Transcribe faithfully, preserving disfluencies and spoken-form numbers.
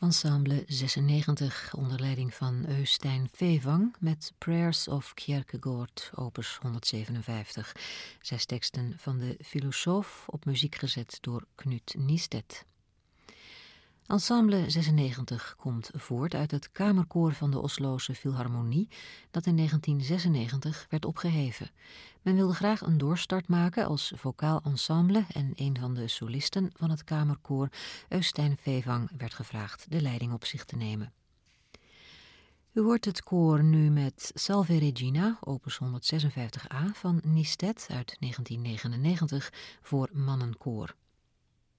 Ensemble zesennegentig onder leiding van Øystein Fevang met Prayers of Kierkegaard, opus honderdzevenenvijftig. Zes teksten van de filosoof, op muziek gezet door Knut Nistedt. Ensemble zesennegentig komt voort uit het kamerkoor van de Osloze Philharmonie, dat in negentien zesennegentig werd opgeheven. Men wilde graag een doorstart maken als vocaal ensemble en een van de solisten van het kamerkoor, Øystein Fevang, werd gevraagd de leiding op zich te nemen. U hoort het koor nu met Salve Regina, opus honderdzesenvijftig a van Nistedt uit negentien negenennegentig voor mannenkoor.